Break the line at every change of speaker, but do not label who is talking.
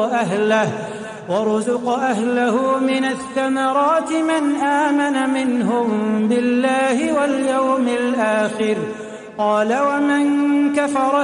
وارزق أهله من الثمرات من آمن منهم بالله واليوم الآخر. قال ومن كفر